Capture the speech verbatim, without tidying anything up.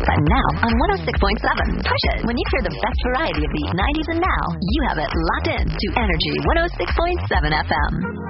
But now on one oh six point seven. Push it. When you hear the best variety of the nineties and now, you have it locked in to Energy one oh six point seven F M.